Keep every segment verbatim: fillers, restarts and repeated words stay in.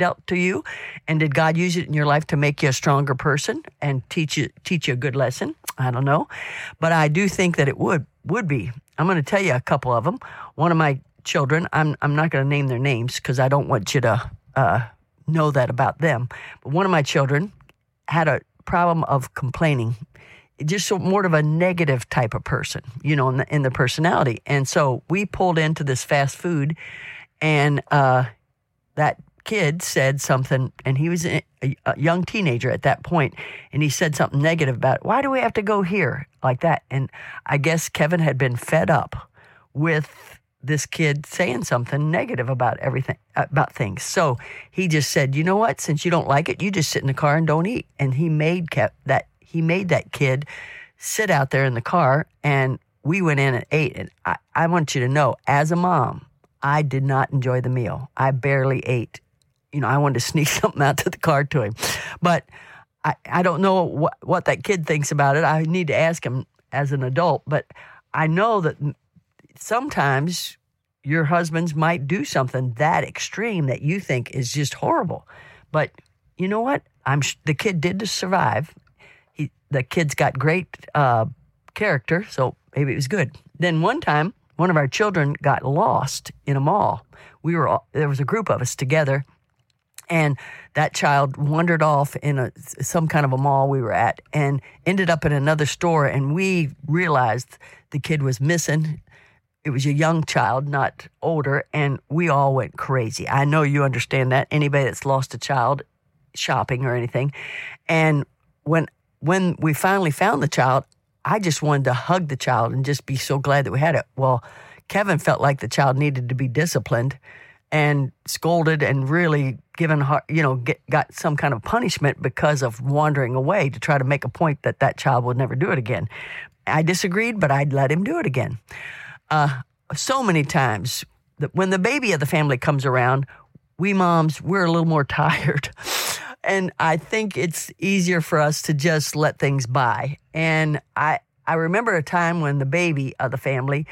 dealt to you? And did God use it in your life to make you a stronger person and teach you teach you a good lesson? I don't know. But I do think that it would would be. I'm going to tell you a couple of them. One of my children, I'm I'm not going to name their names because I don't want you to uh, know that about them. But one of my children had a problem of complaining, just so more of a negative type of person, you know, in the, in the personality. And so we pulled into this fast food, and uh, that kid said something, and he was a, a young teenager at that point, and he said something negative about, why do we have to go here like that? And I guess Kevin had been fed up with this kid saying something negative about everything, about things. So he just said, you know what, since you don't like it, you just sit in the car and don't eat. And he made Kev, that he made that kid sit out there in the car, and we went in and ate. And I, I want you to know, as a mom, I did not enjoy the meal. I barely ate. You know, I wanted to sneak something out to the car to him. But I, I don't know what, what that kid thinks about it. I need to ask him as an adult. But I know that sometimes your husbands might do something that extreme that you think is just horrible. But you know what? I'm the kid did survive. He, the kid's got great uh, character, so maybe it was good. Then one time, one of our children got lost in a mall. We were all, there was a group of us together, and that child wandered off in a some kind of a mall we were at and ended up in another store, and we realized the kid was missing. It was a young child, not older, and we all went crazy. I know you understand that. Anybody that's lost a child shopping or anything. And when when we finally found the child, I just wanted to hug the child and just be so glad that we had it. Well, Kevin felt like the child needed to be disciplined and scolded and really given, you know, get, got some kind of punishment because of wandering away to try to make a point that that child would never do it again. I disagreed, but I'd let him do it again. Uh, so many times that when the baby of the family comes around, we moms, we're a little more tired. And I think it's easier for us to just let things by. And I, I remember a time when the baby of the family,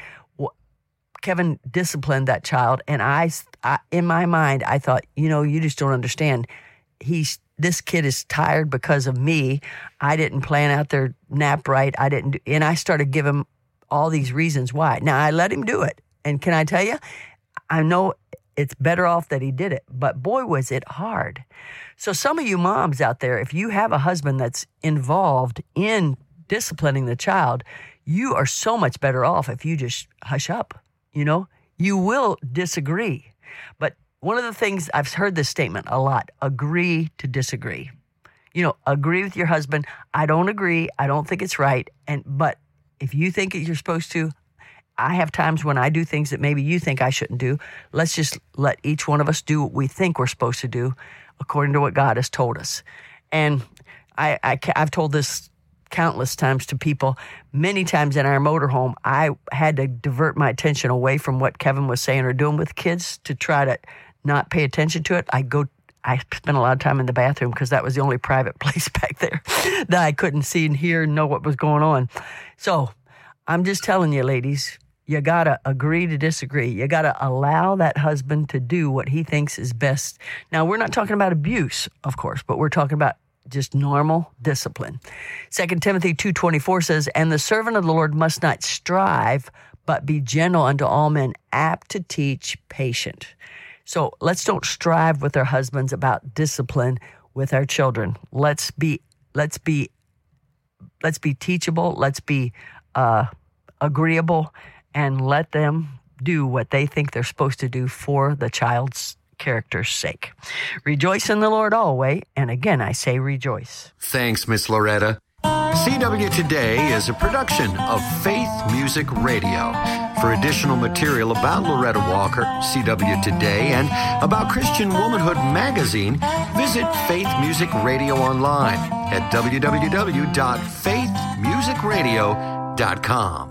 Kevin disciplined that child. And I, I, in my mind, I thought, you know, you just don't understand. He's, this kid is tired because of me. I didn't plan out their nap right. I didn't, do, and I started giving him all these reasons why. Now, I let him do it. And can I tell you, I know it's better off that he did it, but boy, was it hard. So some of you moms out there, if you have a husband that's involved in disciplining the child, you are so much better off if you just hush up. You know, you will disagree. But one of the things, I've heard this statement a lot, agree to disagree. You know, agree with your husband. I don't agree. I don't think it's right. And but if you think you're supposed to, I have times when I do things that maybe you think I shouldn't do. Let's just let each one of us do what we think we're supposed to do according to what God has told us. And I, I, I've told this countless times to people. Many times in our motorhome, I had to divert my attention away from what Kevin was saying or doing with kids to try to not pay attention to it. I go, I spent a lot of time in the bathroom because that was the only private place back there that I couldn't see and hear and know what was going on. So I'm just telling you, ladies, you got to agree to disagree. You got to allow that husband to do what he thinks is best. Now, we're not talking about abuse, of course, but we're talking about just normal discipline. Second Timothy two twenty-four says, and the servant of the Lord must not strive, but be gentle unto all men, apt to teach, patient. So let's don't strive with our husbands about discipline with our children. Let's be, let's be, let's be teachable. Let's be uh, agreeable, and let them do what they think they're supposed to do for the child's character's sake. Rejoice in the Lord always, and again I say rejoice. Thanks, Miss Loretta. C W Today is a production of Faith Music Radio. For additional material about Loretta Walker, C W Today, and about Christian Womanhood Magazine, visit Faith Music Radio online at w w w dot faith music radio dot com.